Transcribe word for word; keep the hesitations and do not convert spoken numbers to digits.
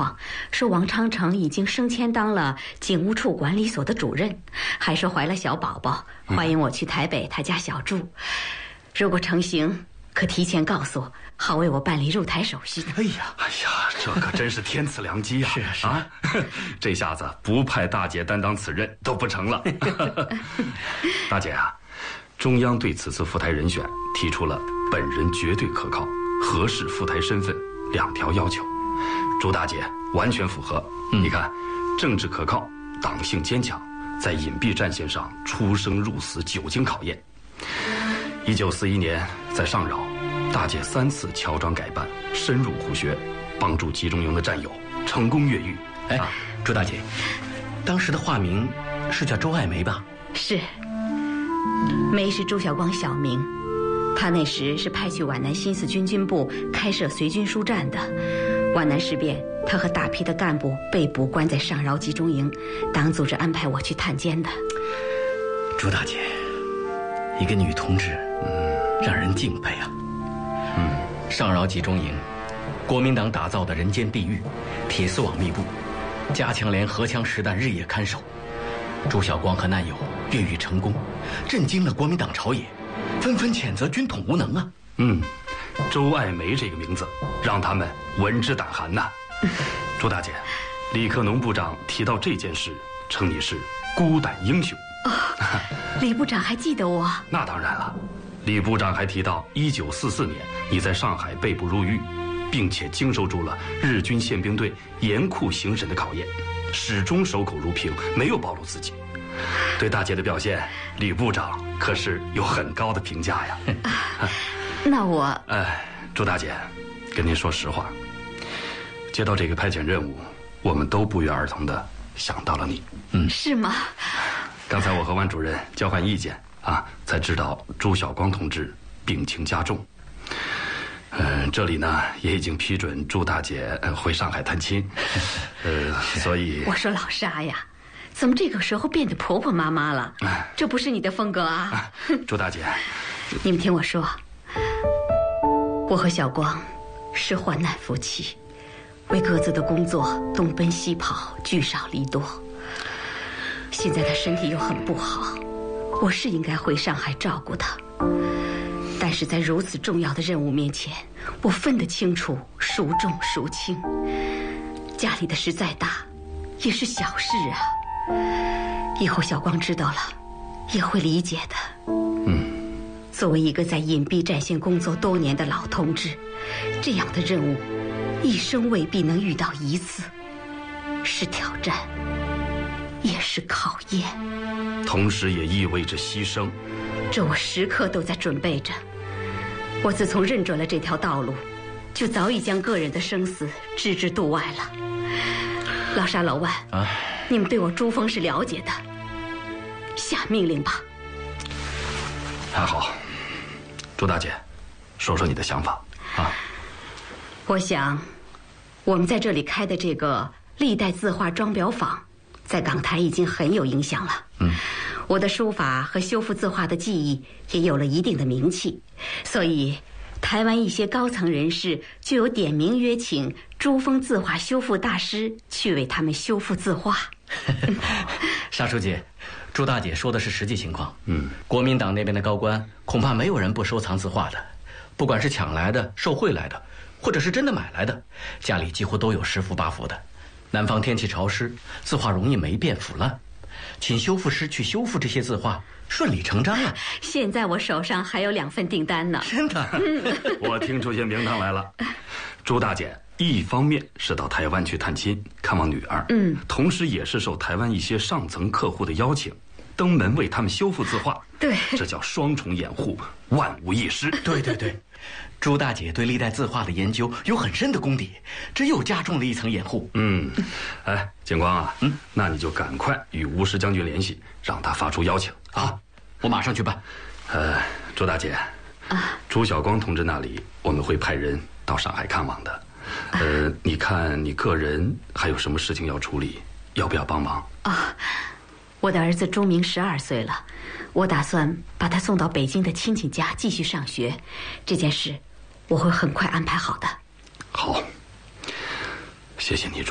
况，说王昌成已经升迁当了警务处管理所的主任，还说怀了小宝宝，欢迎我去台北他家小住。如果成行，可提前告诉我，好为我办理入台手续。 哎呀，哎呀，这可真是天赐良机啊！是啊，是啊，这下子不派大姐担当此任都不成了。大姐啊，中央对此次赴台人选提出了本人绝对可靠、合适赴台身份两条要求，朱大姐完全符合。嗯、你看，政治可靠，党性坚强，在隐蔽战线上出生入死，久经考验。一九四一年，在上饶，大姐三次乔装改扮，深入虎穴，帮助集中营的战友成功越狱。 哎，啊、朱大姐，当时的化名是叫周爱梅吧？ 是，梅是朱晓光小名。他那时是派去皖南新四军军部开设随军书站的。皖南事变，他和大批的干部被捕关在上饶集中营，党组织安排我去探监的。 朱大姐，一个女同志，嗯，让人敬佩啊。嗯，上饶集中营，国民党打造的人间地狱，铁丝网密布，加强连荷枪实弹日夜看守。朱晓光和难友越狱成功，震惊了国民党朝野，纷纷谴责军统无能啊。 嗯，周爱梅这个名字让他们闻之胆寒呐。朱大姐，李克农部长提到这件事，称你是孤胆英雄。 哦，李部长还记得我？ 那当然了。李部长还提到，一九四四年你在上海被捕入狱，并且经受住了日军宪兵队严酷刑审的考验，始终守口如瓶，没有暴露自己。对大姐的表现，李部长可是有很高的评价呀。 啊、那我…… 哎，朱大姐，跟您说实话，接到这个派遣任务，我们都不约而同地想到了你。 嗯，是吗？ 刚才我和万主任交换意见啊，才知道朱晓光同志病情加重。嗯、呃，这里呢也已经批准朱大姐回上海探亲。呃，所以我说老沙呀，怎么这个时候变得婆婆妈妈了？这不是你的风格啊！ 啊朱大姐， 你们听我说，我和小光是患难夫妻，为各自的工作东奔西跑，聚少离多。现在他身体又很不好，我是应该回上海照顾他，但是在如此重要的任务面前，我分得清楚孰重孰轻。家里的事再大，也是小事啊。以后小光知道了，也会理解的。 嗯， 作为一个在隐蔽战线工作多年的老同志，这样的任务，一生未必能遇到一次，是挑战，也是考验， 同时也意味着牺牲。 这我时刻都在准备着。我自从认准了这条道路，就早已将个人的生死置之度外了。老沙老万啊，你们对我朱峰是了解的，下命令吧。 还好，朱大姐，说说你的想法啊。 我想，我们在这里开的这个历代字画装裱坊，在港台已经很有影响了。嗯，我的书法和修复字画的技艺也有了一定的名气，所以台湾一些高层人士就有点名约请朱峰字画修复大师去为他们修复字画。 沙书记，朱大姐说的是实际情况。嗯，国民党那边的高官恐怕没有人不收藏字画的，不管是抢来的、受贿来的，或者是真的买来的，家里几乎都有十幅八幅的。南方天气潮湿，字画容易霉变腐烂，请修复师去修复这些字画，顺理成章啊。 现在我手上还有两份订单呢。 真的？ 我听出些名堂来了。朱大姐一方面是到台湾去探亲看望女儿，嗯，同时也是受台湾一些上层客户的邀请，登门为他们修复字画。 对， 这叫双重掩护，万无一失。 对对对，朱大姐对历代字画的研究有很深的功底，这又加重了一层掩护。 嗯，哎，警官啊，嗯，那你就赶快与吴石将军联系，让他发出邀请啊。 好，我马上去办。 呃，朱大姐，啊，朱晓光同志那里我们会派人到上海看望的。呃，你看你个人还有什么事情要处理，要不要帮忙？ 啊，我的儿子朱明十二岁了，我打算把他送到北京的亲戚家继续上学，这件事我会很快安排好的。 好，谢谢你。